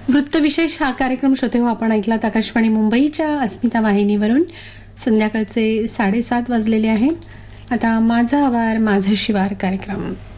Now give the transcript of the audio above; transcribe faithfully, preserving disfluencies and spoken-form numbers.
वृत्तविशेष हा कार्यक्रम श्रोते हो आपण ऐकलात आकाशवाणी मुंबईच्या अस्मिता वाहिनीवरून. संध्याकाळचे साडेसात वाजलेले आहेत. आता माझा आवार माझं शिवार कार्यक्रम.